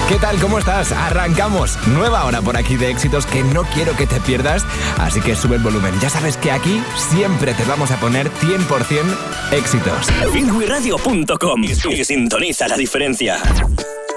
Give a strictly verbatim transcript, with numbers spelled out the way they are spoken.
¿Qué tal? ¿Cómo estás? Arrancamos. Nueva hora por aquí de éxitos que no quiero que te pierdas, así que sube el volumen. Ya sabes que aquí siempre te vamos a poner cien por ciento éxitos. Vinwiradio punto com y sintoniza la diferencia.